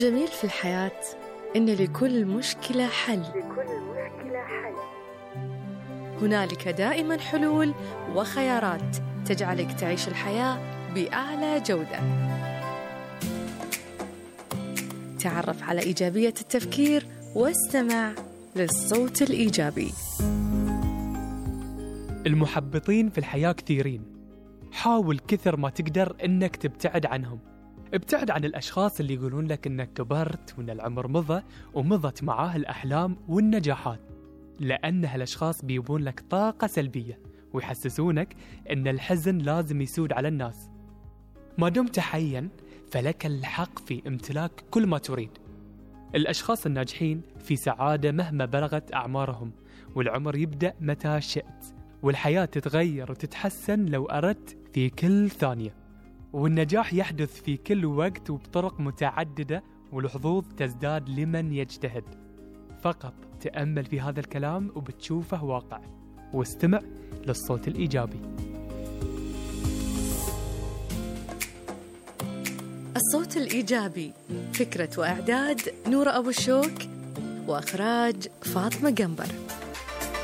جميل في الحياة إن لكل مشكلة حل. هنالك دائما حلول وخيارات تجعلك تعيش الحياة بأعلى جودة. تعرف على إيجابية التفكير واستمع للصوت الإيجابي. المحبطين في الحياة كثيرين، حاول كثر ما تقدر إنك تبتعد عنهم. ابتعد عن الأشخاص اللي يقولون لك إنك كبرت وإن العمر مضى ومضت معاه الأحلام والنجاحات، لأن هالأشخاص بيبون لك طاقة سلبية ويحسسونك إن الحزن لازم يسود على الناس. ما دمت حيا فلك الحق في امتلاك كل ما تريد. الأشخاص الناجحين في سعادة مهما بلغت أعمارهم، والعمر يبدأ متى شئت، والحياة تتغير وتتحسن لو أردت في كل ثانية، والنجاح يحدث في كل وقت وبطرق متعددة، والحظوظ تزداد لمن يجتهد. فقط تأمل في هذا الكلام وبتشوفه واقع، واستمع للصوت الإيجابي. الصوت الإيجابي، فكرة وإعداد نورة أبو الشوك، وإخراج فاطمة قنبر.